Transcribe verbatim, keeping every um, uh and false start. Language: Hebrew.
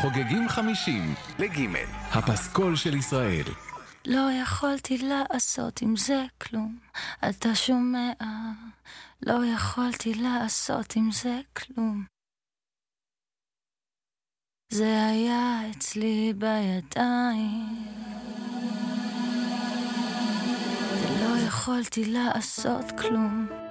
חוגגים חמישים לגימל, הפסקול של ישראל. לא יכולתי לעשות עם זה כלום, אתה שומע? לא יכולתי לעשות עם זה כלום. זה היה אצלי בידיים, ולא יכולתי לעשות כלום.